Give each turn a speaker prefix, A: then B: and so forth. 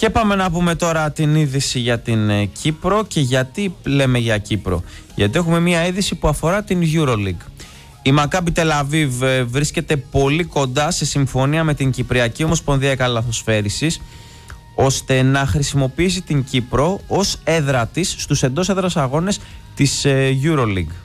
A: Και πάμε να πούμε τώρα την είδηση για την Κύπρο. Και γιατί λέμε για Κύπρο? Γιατί έχουμε μια είδηση που αφορά την EuroLeague. Η Μακάμπι Τελαβίβ βρίσκεται πολύ κοντά σε συμφωνία με την Κυπριακή Ομοσπονδία Καλαθοσφαίρισης, ώστε να χρησιμοποιήσει την Κύπρο ως έδρα της στους εντός έδρας αγώνες της EuroLeague.